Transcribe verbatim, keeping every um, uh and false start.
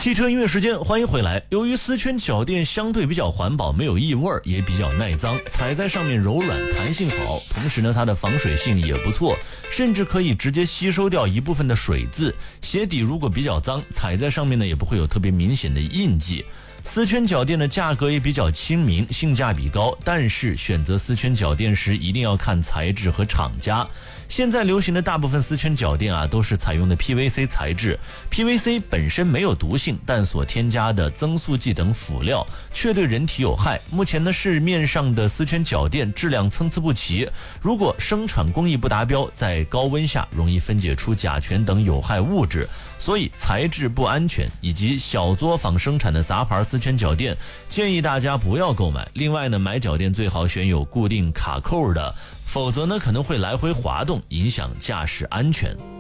汽车音乐时间，欢迎回来。由于丝圈脚垫相对比较环保，没有异味，也比较耐脏，踩在上面柔软，弹性好，同时呢，它的防水性也不错，甚至可以直接吸收掉一部分的水渍。鞋底如果比较脏，踩在上面呢，也不会有特别明显的印记。丝圈脚垫的价格也比较亲民，性价比高，但是选择丝圈脚垫时一定要看材质和厂家。现在流行的大部分丝圈脚垫啊，都是采用的 P V C 材质。P V C 本身没有毒性，但所添加的增速剂等辅料却对人体有害。目前呢，市面上的丝圈脚垫质量参差不齐，如果生产工艺不达标，在高温下容易分解出甲醛等有害物质，所以材质不安全，以及小作坊生产的杂牌丝圈脚垫，建议大家不要购买。另外呢，买脚垫最好选有固定卡扣的，否则呢可能会来回滑动，影响驾驶安全。